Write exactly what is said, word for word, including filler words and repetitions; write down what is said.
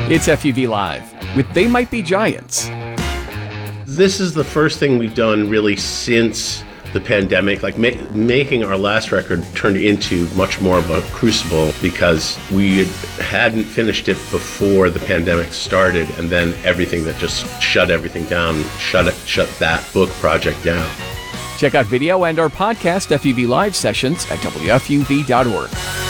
It's F U V Live with They Might Be Giants. This is the first thing we've done really since the pandemic. Like ma- making our last record turned into much more of a crucible because we hadn't finished it before the pandemic started, and then everything that just shut everything down, shut it, shut that book project down. Check out video and our podcast F U V Live sessions at W F U V dot org.